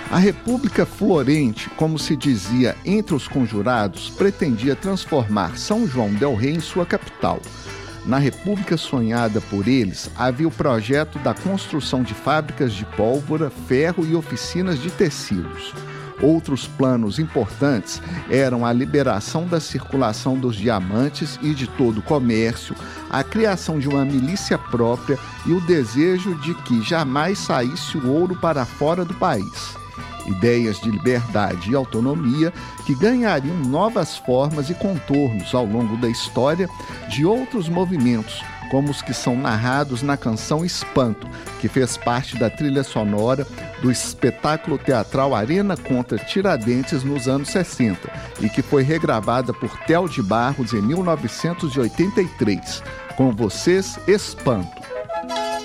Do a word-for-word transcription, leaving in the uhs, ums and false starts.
A República Florente, como se dizia entre os conjurados, pretendia transformar São João del Rei em sua capital. Na República sonhada por eles, havia o projeto da construção de fábricas de pólvora, ferro e oficinas de tecidos. Outros planos importantes eram a liberação da circulação dos diamantes e de todo o comércio, a criação de uma milícia própria e o desejo de que jamais saísse o ouro para fora do país. Ideias de liberdade e autonomia que ganhariam novas formas e contornos ao longo da história de outros movimentos, como os que são narrados na canção Espanto, que fez parte da trilha sonora do espetáculo teatral Arena contra Tiradentes nos anos sessenta e que foi regravada por Théo de Barros em mil novecentos e oitenta e três. Com vocês, Espanto.